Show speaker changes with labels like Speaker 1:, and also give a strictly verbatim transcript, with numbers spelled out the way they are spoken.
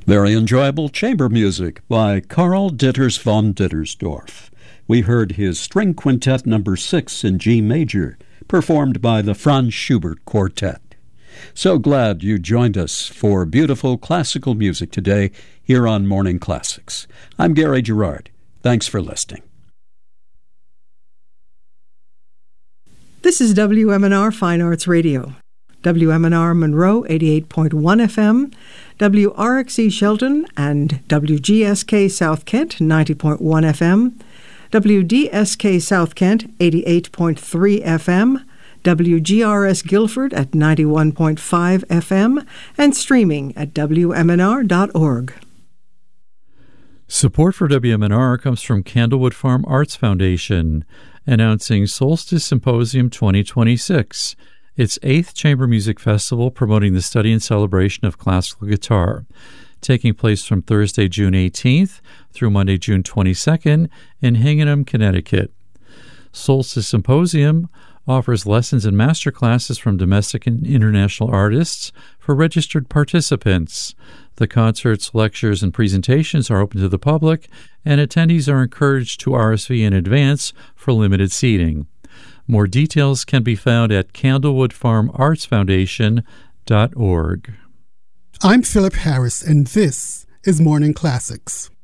Speaker 1: Very enjoyable chamber music by Karl Ditters von Dittersdorf. We heard his String Quintet number six in G major, performed by the Franz Schubert Quartet. So glad you joined us for beautiful classical music today here on Morning Classics. I'm Gary Gerard. Thanks for listening.
Speaker 2: This is W M N R Fine Arts Radio. W M N R Monroe eighty-eight point one F M, W R X E Shelton and W G S K South Kent ninety point one F M, W D S K South Kent eighty-eight point three F M, W G R S Guilford at ninety-one point five F M, and streaming at W M N R dot org.
Speaker 3: Support for W M N R comes from Candlewood Farm Arts Foundation, announcing Solstice Symposium twenty twenty-six, its eighth Chamber Music Festival promoting the study and celebration of classical guitar, taking place from Thursday, June eighteenth through Monday, June twenty-second in Hingham, Connecticut. Solstice Symposium offers lessons and master classes from domestic and international artists for registered participants. The concerts, lectures, and presentations are open to the public, and attendees are encouraged to R S V in advance for limited seating. More details can be found at candlewood farm arts foundation dot org.
Speaker 4: I'm Philip Harris, and this is Morning Classics.